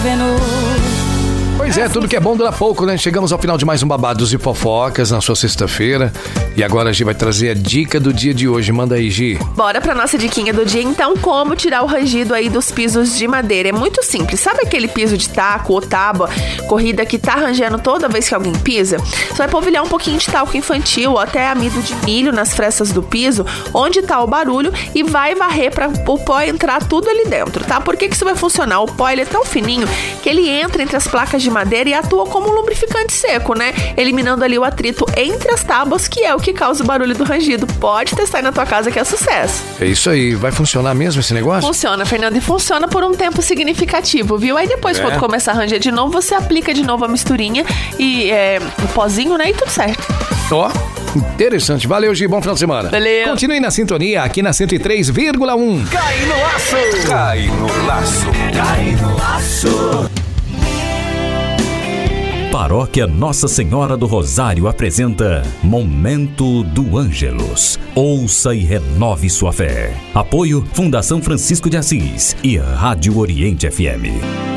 Pois é, tudo que é bom dura pouco, né? Chegamos ao final de mais um Babados e Fofocas na sua sexta-feira. E agora a Gi vai trazer a dica do dia de hoje. Manda aí, Gi. Bora pra nossa diquinha do dia, então. Como tirar o rangido aí dos pisos de madeira. É muito simples. Sabe aquele piso de taco ou tábua, corrida que tá rangendo toda vez que alguém pisa? Você vai polvilhar um pouquinho de talco infantil ou até amido de milho nas frestas do piso, onde tá o barulho, e vai varrer pra o pó entrar tudo ali dentro, tá? Por que isso vai funcionar? O pó, ele é tão fininho que ele entra entre as placas de madeira e atua como um lubrificante seco, né? Eliminando ali o atrito entre as tábuas, que é o que causa o barulho do rangido. Pode testar aí na tua casa que é sucesso. É isso aí. Vai funcionar mesmo esse negócio? Funciona, Fernando, e funciona por um tempo significativo, viu? Aí depois, quando começar a ranger de novo, você aplica de novo a misturinha e o pozinho, né? E tudo certo. Ó, interessante. Valeu, Gi. Bom final de semana. Valeu. Continue na sintonia aqui na 103,1. Cai no laço. Cai no laço. Cai no laço. Paróquia Nossa Senhora do Rosário apresenta Momento do Ângelus. Ouça e renove sua fé. Apoio Fundação Francisco de Assis e Rádio Oriente FM.